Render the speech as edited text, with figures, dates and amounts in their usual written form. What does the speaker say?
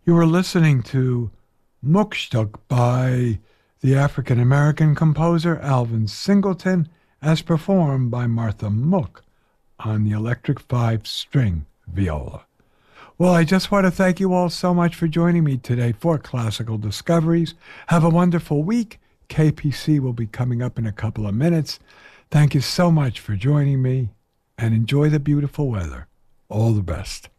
You were listening to Muckstuck by the African American composer Alvin Singleton, as performed by Martha Mook on the electric five-string viola. Well, I just want to thank you all so much for joining me today for Classical Discoveries. Have a wonderful week. KPC will be coming up in a couple of minutes. Thank you so much for joining me, and enjoy the beautiful weather. All the best.